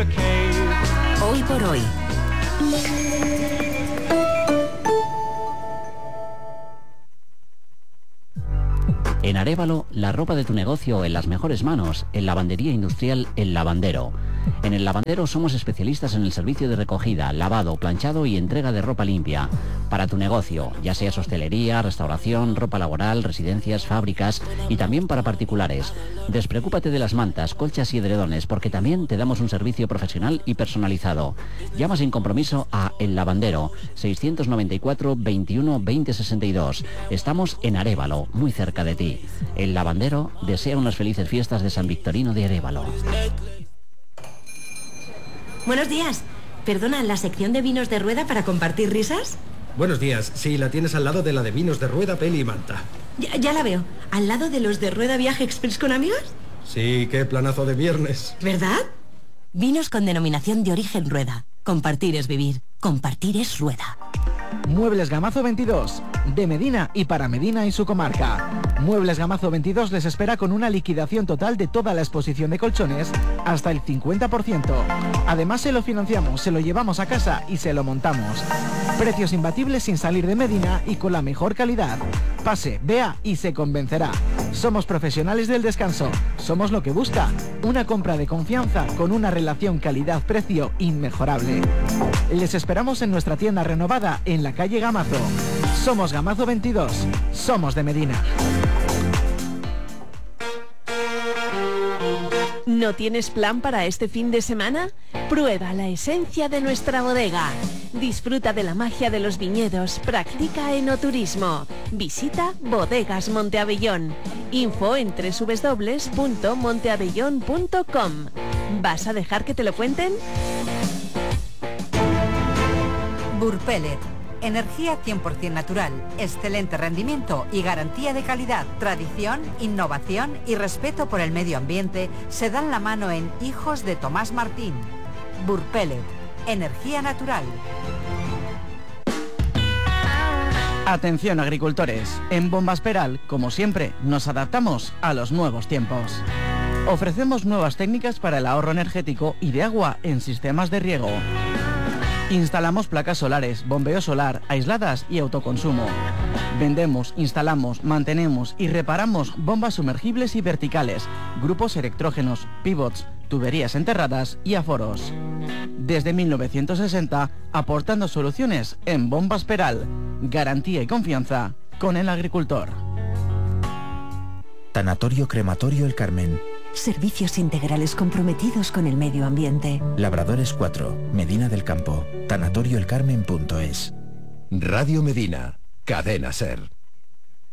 Hoy por hoy. En Arévalo, la ropa de tu negocio en las mejores manos, en Lavandería Industrial El Lavandero. En El Lavandero somos especialistas en el servicio de recogida, lavado, planchado y entrega de ropa limpia. Para tu negocio, ya sea hostelería, restauración, ropa laboral, residencias, fábricas y también para particulares. Despreocúpate de las mantas, colchas y edredones porque también te damos un servicio profesional y personalizado. Llama sin compromiso a El Lavandero, 694 21 20 62. Estamos en Arévalo, muy cerca de ti. El Lavandero desea unas felices fiestas de San Victorino de Arévalo. Buenos días. Perdona, ¿la sección de vinos de rueda para compartir risas? Buenos días. Sí, la tienes al lado de la de vinos de rueda, peli y manta. Ya la veo. ¿Al lado de los de rueda viaje express con amigos? Sí, qué planazo de viernes. ¿Verdad? Vinos con denominación de origen rueda. Compartir es vivir. Compartir es rueda. Muebles Gamazo 22, de Medina y para Medina y su comarca. Muebles Gamazo 22 les espera con una liquidación total de toda la exposición de colchones hasta el 50%. Además se lo financiamos, se lo llevamos a casa y se lo montamos. Precios imbatibles sin salir de Medina y con la mejor calidad. Pase, vea y se convencerá. Somos profesionales del descanso. Somos lo que busca. Una compra de confianza con una relación calidad-precio inmejorable. Les esperamos en nuestra tienda renovada en la calle Gamazo. Somos Gamazo 22. Somos de Medina. ¿No tienes plan para este fin de semana? Prueba la esencia de nuestra bodega. Disfruta de la magia de los viñedos. Practica enoturismo. Visita Bodegas Monteabellón. Info en www.monteabellón.com. ¿Vas a dejar que te lo cuenten? Burpelet. Energía 100% natural, excelente rendimiento y garantía de calidad. Tradición, innovación y respeto por el medio ambiente se dan la mano en Hijos de Tomás Martín. Burpelet. Energía natural. Atención agricultores, en Bombas Peral, como siempre, nos adaptamos a los nuevos tiempos. Ofrecemos nuevas técnicas para el ahorro energético y de agua en sistemas de riego. Instalamos placas solares, bombeo solar, aisladas y autoconsumo. Vendemos, instalamos, mantenemos y reparamos bombas sumergibles y verticales, grupos electrógenos, pivots, tuberías enterradas y aforos. Desde 1960, aportando soluciones en Bombas Peral. Garantía y confianza con el agricultor. Tanatorio Crematorio El Carmen. Servicios integrales comprometidos con el medio ambiente. Labradores 4, Medina del Campo. Tanatorioelcarmen.es. Radio Medina, Cadena SER.